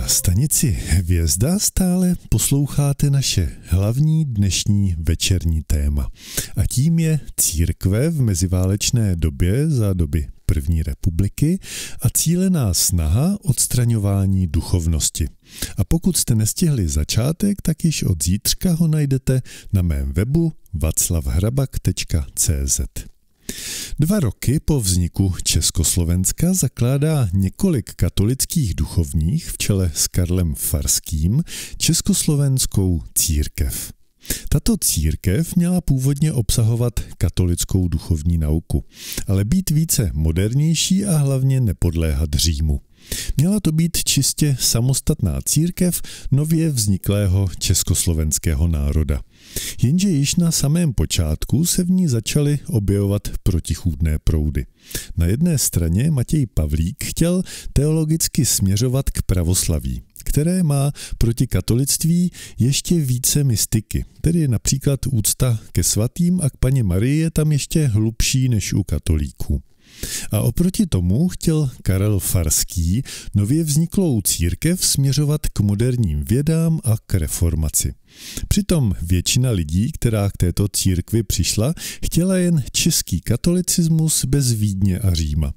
Na stanici Hvězda stále posloucháte naše hlavní dnešní večerní téma. A tím je církve v meziválečné době za doby první republiky a cílená snaha odstraňování duchovnosti. A pokud jste nestihli začátek, tak již od zítřka ho najdete na mém webu vaclavhrabak.cz. 2 roky po vzniku Československa zakládá několik katolických duchovních v čele s Karlem Farským Československou církev. Tato církev měla původně obsahovat katolickou duchovní nauku, ale být více modernější a hlavně nepodléhat Římu. Měla to být čistě samostatná církev nově vzniklého československého národa. Jenže již na samém počátku se v ní začaly objevovat protichůdné proudy. Na jedné straně Matěj Pavlík chtěl teologicky směřovat k pravoslaví, které má proti katolictví ještě více mystiky, tedy například úcta ke svatým a k Panně Marii je tam ještě hlubší než u katolíků. A oproti tomu chtěl Karel Farský nově vzniklou církev směřovat k moderním vědám a k reformaci. Přitom většina lidí, která k této církvi přišla, chtěla jen český katolicismus bez Vídně a Říma.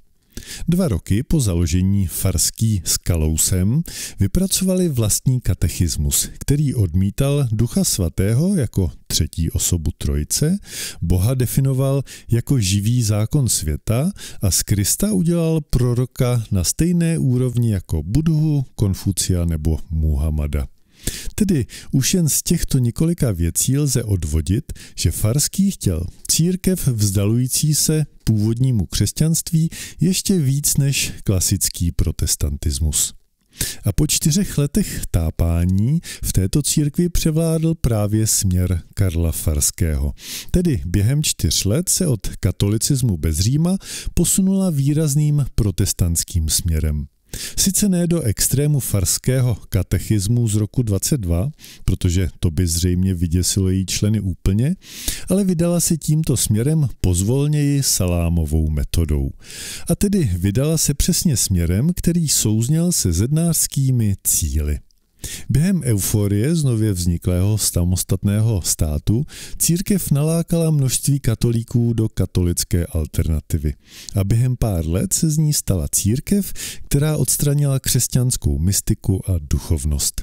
2 roky po založení Farský s Kalousem vypracovali vlastní katechismus, který odmítal Ducha Svatého jako 3. osobu Trojice, Boha definoval jako živý zákon světa a z Krista udělal proroka na stejné úrovni jako Budhu, Konfucia nebo Muhammada. Tedy už jen z těchto několika věcí lze odvodit, že Farský chtěl církev vzdalující se původnímu křesťanství ještě víc než klasický protestantismus. A po 4 letech tápání v této církvi převládl právě směr Karla Farského. Tedy během 4 let se od katolicismu bez Říma posunula výrazným protestantským směrem. Sice ne do extrému Farského katechismu z roku 22, protože to by zřejmě vyděsilo její členy úplně, ale vydala se tímto směrem pozvolněji salámovou metodou. A tedy vydala se přesně směrem, který souzněl se zednářskými cíli. Během euforie z nově vzniklého samostatného státu církev nalákala množství katolíků do katolické alternativy a během pár let se z ní stala církev, která odstranila křesťanskou mystiku a duchovnost.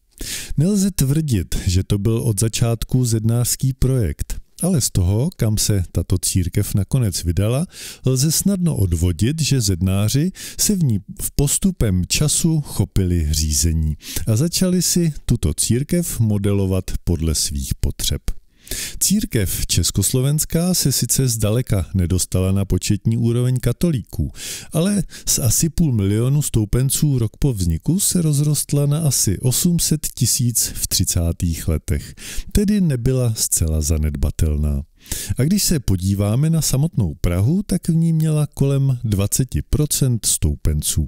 Nelze tvrdit, že to byl od začátku zednářský projekt, ale z toho, kam se tato církev nakonec vydala, lze snadno odvodit, že zednáři se v ní v postupem času chopili řízení a začali si tuto církev modelovat podle svých potřeb. Církev československá se sice zdaleka nedostala na početní úroveň katolíků, ale z asi 500 000 stoupenců rok po vzniku se rozrostla na asi 800 000 v 30. letech, tedy nebyla zcela zanedbatelná. A když se podíváme na samotnou Prahu, tak v ní měla kolem 20% stoupenců.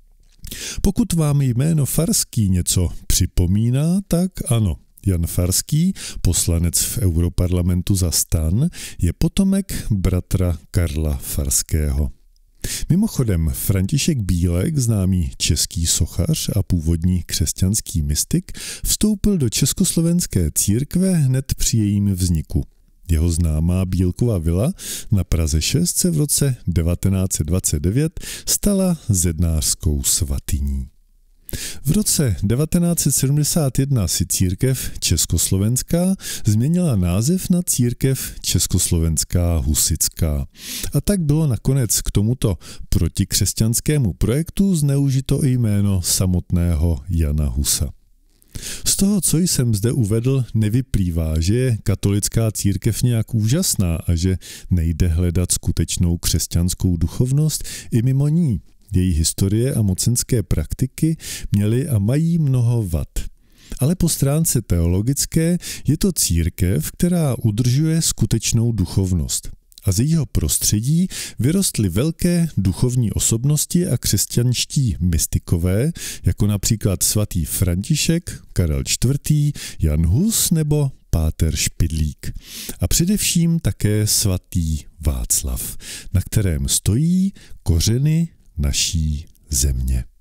Pokud vám jméno Farský něco připomíná, tak ano. Jan Farský, poslanec v Europarlamentu za STAN, je potomek bratra Karla Farského. Mimochodem, František Bílek, známý český sochař a původní křesťanský mystik, vstoupil do československé církve hned při jejím vzniku. Jeho známá Bílkova vila na Praze 6 se v roce 1929 stala zednářskou svatyní. V roce 1971 si církev československá změnila název na církev československá husitská. A tak bylo nakonec k tomuto protikřesťanskému projektu zneužito i jméno samotného Jana Husa. Z toho, co jsem zde uvedl, nevyplývá, že je katolická církev nějak úžasná a že nejde hledat skutečnou křesťanskou duchovnost i mimo ní. Její historie a mocenské praktiky měly a mají mnoho vad. Ale po stránce teologické je to církev, která udržuje skutečnou duchovnost. A z jejího prostředí vyrostly velké duchovní osobnosti a křesťanští mystikové, jako například svatý František, Karel IV., Jan Hus nebo páter Špidlík. A především také svatý Václav, na kterém stojí kořeny naší země.